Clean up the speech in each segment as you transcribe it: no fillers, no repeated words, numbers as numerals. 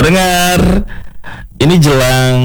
Pendengar, ini jelang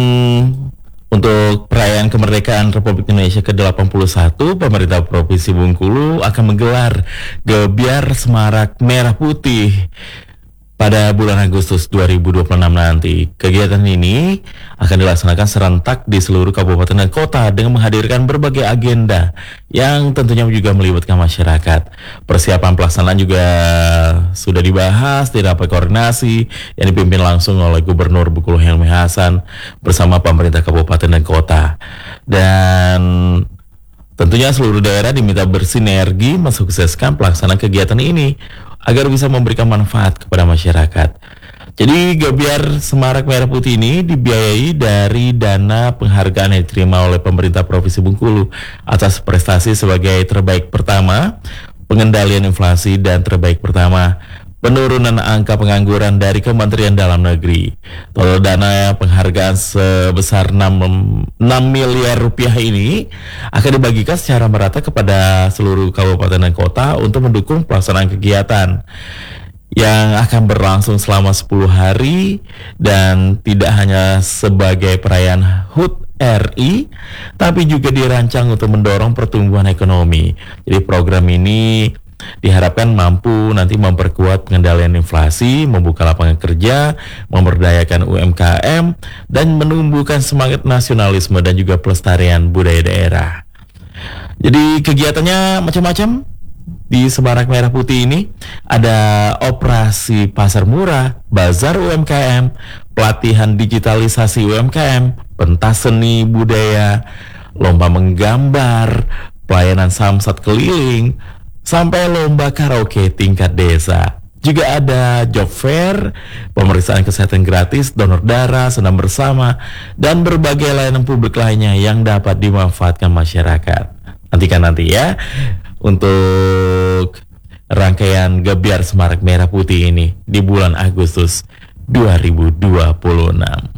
untuk perayaan kemerdekaan Republik Indonesia ke-81, pemerintah Provinsi Bengkulu akan menggelar Gebyar Semarak Merah Putih pada bulan Agustus 2026 nanti. Kegiatan ini akan dilaksanakan serentak di seluruh kabupaten dan kota dengan menghadirkan berbagai agenda yang tentunya juga melibatkan masyarakat. Persiapan pelaksanaan juga sudah dibahas di rapat koordinasi yang dipimpin langsung oleh Gubernur Bengkulu Helmi Hasan bersama pemerintah kabupaten dan kota. Dan tentunya seluruh daerah diminta bersinergi mensukseskan pelaksanaan kegiatan ini agar bisa memberikan manfaat kepada masyarakat. Jadi Gebyar Semarak Merah Putih ini dibiayai dari dana penghargaan yang diterima oleh pemerintah Provinsi Bengkulu atas prestasi sebagai terbaik pertama, pengendalian inflasi, dan terbaik pertama, penurunan angka pengangguran dari Kementerian Dalam Negeri. Total dana penghargaan sebesar 6 miliar rupiah ini akan dibagikan secara merata kepada seluruh kabupaten dan kota untuk mendukung pelaksanaan kegiatan yang akan berlangsung selama 10 hari dan tidak hanya sebagai perayaan HUT RI, tapi juga dirancang untuk mendorong pertumbuhan ekonomi. Jadi program ini diharapkan mampu nanti memperkuat pengendalian inflasi, membuka lapangan kerja, memberdayakan UMKM, dan menumbuhkan semangat nasionalisme dan juga pelestarian budaya daerah. Jadi kegiatannya macam-macam. Di Semarak Merah Putih ini ada operasi pasar murah, bazar UMKM, pelatihan digitalisasi UMKM, pentas seni budaya, lomba menggambar, pelayanan samsat keliling, sampai lomba karaoke tingkat desa. Juga ada job fair, pemeriksaan kesehatan gratis, donor darah, senam bersama, dan berbagai layanan publik lainnya yang dapat dimanfaatkan masyarakat. Nantikan nanti ya untuk rangkaian Gebyar Semarak Merah Putih ini di bulan Agustus 2026.